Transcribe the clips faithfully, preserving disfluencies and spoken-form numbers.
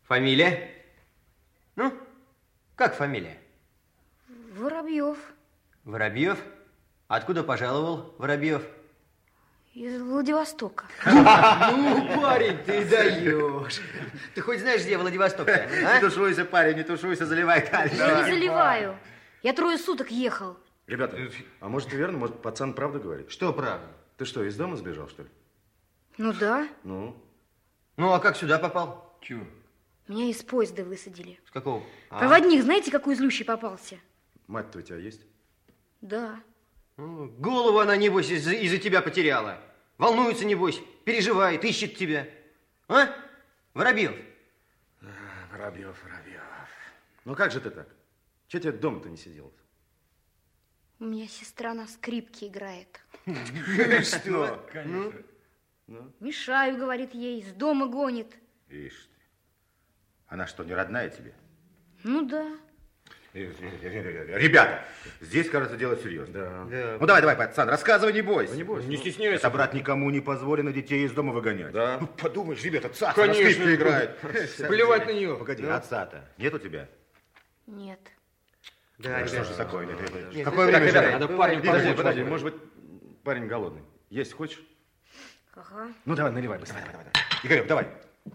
Фамилия? Ну, как фамилия? Воробьев. Воробьев? Откуда пожаловал Воробьев? Из Владивостока. Ну, парень, ты даешь. Ты хоть знаешь, где Владивосток? Не тушуйся, парень, не тушуйся, заливай дальше. Я не заливаю. Я трое суток ехал. Ребята, а может и верно, может пацан правду говорит? Что правда? Ты что, из дома сбежал, что ли? Ну да. Ну? Ну, а как сюда попал? Чего? Меня из поезда высадили. С какого? А. Проводник, знаете, какой злющий попался? Мать-то у тебя есть? Да. Ну, голову она, небось, из-за из тебя потеряла. Волнуется, небось, переживает, ищет тебя. А? Воробьев? А, Воробьев, Воробьев. Ну как же ты так? Чего тебе дома-то не сидел? У меня сестра на скрипке играет. Что? Конечно. Мешаю, говорит ей, с дома гонит. Ишь ты. Она что, не родная тебе? Ну да. Ребята, здесь, кажется, дело серьезно. Да. Да. Ну давай, давай, пацан, рассказывай, не бойся. Не бойся. Не стесняйся. Это, брат, никому не позволено детей из дома выгонять. Да. Ну, подумаешь, ребята, отца на скрипке играет. Плевать на нее. Погоди, отца-то нет у тебя? Нет. Да, что же такое? Нет, Какое это время? так, Надо бывает, парень, подожди, бывает. подожди, может быть, парень голодный. Есть хочешь? Ага. Ну давай, наливай быстрее, давай, давай. Игорек, давай.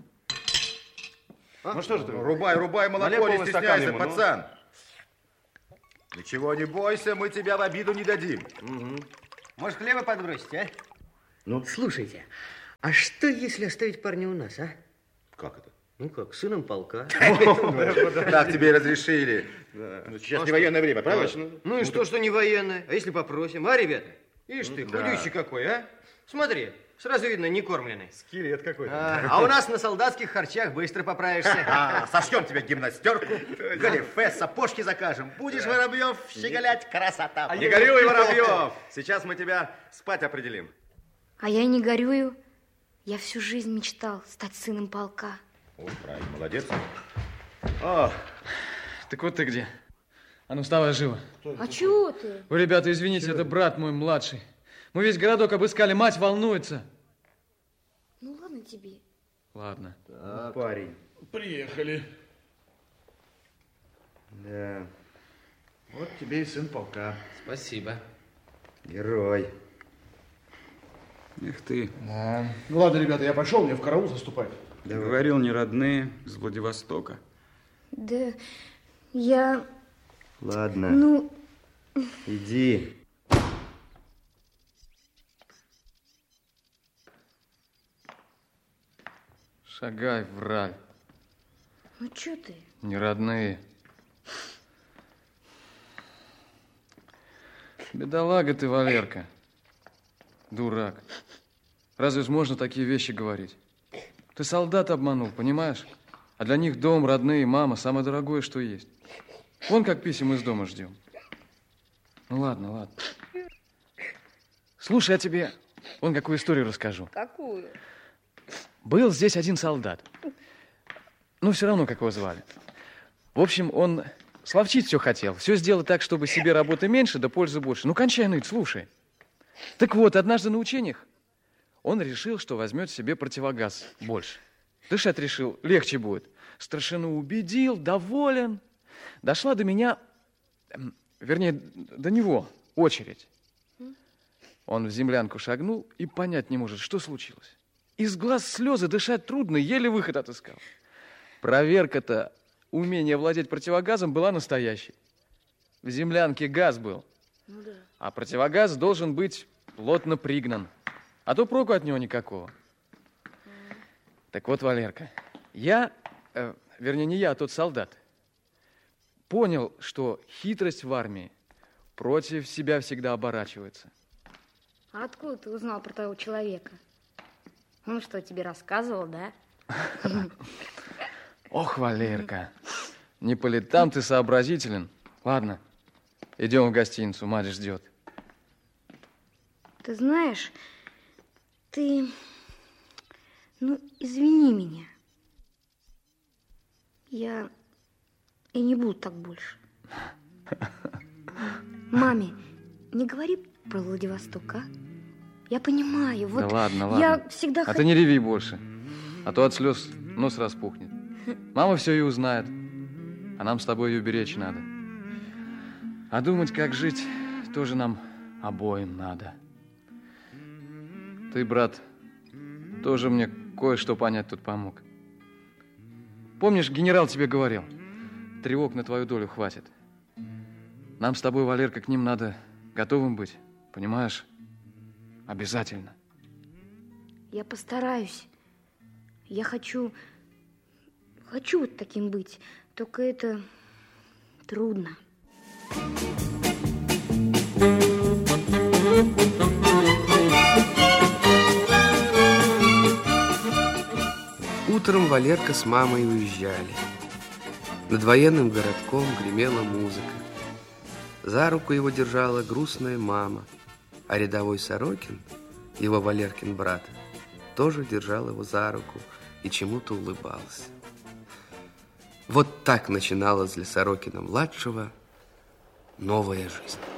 А? Ну что же ты? Рубай, рубай молоко, не стесняйся, ему, пацан. Ну. Ничего не бойся, мы тебя в обиду не дадим. Угу. Может, хлеба подбросить, а? Ну? Слушайте, а что, если оставить парня у нас, а? Как это? Ну как, сыном полка. Так тебе и разрешили. Сейчас не военное время, правда? Ну и что, что не военное? А если попросим, а, ребята? Ишь ты, худющий какой, а? Смотри, сразу видно, не кормленный. Скелет какой-то. А у нас на солдатских харчах быстро поправишься. А, сошьем тебе гимнастерку, галифе, сапожки закажем. Будешь, Воробьев, щеголять, красота. Не горюй, Воробьев. Сейчас мы тебя спать определим. А я не горюю. Я всю жизнь мечтал стать сыном полка. Ой, правильно, молодец. О, так вот ты где. А ну, вставай живо. А чего ты? Вы, ребята, извините, это брат мой младший. Мы весь городок обыскали, мать волнуется. Ну, ладно тебе. Ладно. Так. Парень. Приехали. Да. Вот тебе и сын полка. Спасибо. Герой. Эх ты. Да. Ну ладно, ребята, я пошел, мне в караул заступать. Да говорил, не родные, из Владивостока. Да, я... Ладно. Ну... Иди. Шагай, враль. Ну, что ты? Не родные. Бедолага ты, Валерка. Дурак. Разве ж можно такие вещи говорить? Ты солдат обманул, понимаешь? А для них дом, родные, мама, самое дорогое, что есть. Вон как писем из дома ждем. Ну ладно, ладно. Слушай, я тебе вон какую историю расскажу. Какую? Был здесь один солдат. Ну, все равно, как его звали. В общем, он словчить все хотел. Все сделать так, чтобы себе работы меньше, да пользы больше. Ну, кончай ныть, слушай. Так вот, однажды на учениях он решил, что возьмет себе противогаз больше. Дышать решил, легче будет. Старшину убедил, доволен. Дошла до меня, вернее, до него очередь. Он в землянку шагнул и понять не может, что случилось. Из глаз слезы, дышать трудно, еле выход отыскал. Проверка-то умения владеть противогазом была настоящей. В землянке газ был, Ну да. а противогаз должен быть плотно пригнан. А то проку от него никакого. Mm. Так вот, Валерка, я, э, вернее, не я, а тот солдат, понял, что хитрость в армии против себя всегда оборачивается. А откуда ты узнал про того человека? Он что, тебе рассказывал, да? Ох, Валерка, не по летам ты сообразителен. Ладно, идем в гостиницу, мать ждет. Ты знаешь, ты... Ну, извини меня. Я... Я не буду так больше. Маме, не говори про Владивосток, а? Я понимаю, вот... Да ладно, ладно. Я всегда... А ты не реви больше, а то от слез нос распухнет. Мама все и узнает. А нам с тобой ее беречь надо. А думать, как жить, тоже нам обоим надо. Ты, брат, тоже мне кое-что понять тут помог. Помнишь, генерал тебе говорил, тревог на твою долю хватит. Нам с тобой, Валерка, к ним надо готовым быть, понимаешь? Обязательно. Я постараюсь. Я хочу... Хочу вот таким быть. Только это трудно. Утром Валерка с мамой уезжали. Над военным городком гремела музыка. За руку его держала грустная мама, а рядовой Сорокин, его Валеркин брат, тоже держал его за руку и чему-то улыбался. Вот так начиналась для Сорокина-младшего новая жизнь.